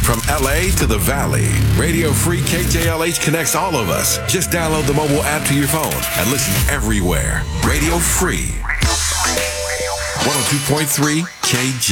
From LA to the Valley, Radio Free KJLH connects all of us. Just download the mobile app to your phone and listen everywhere. Radio Free. 102.3 KJ.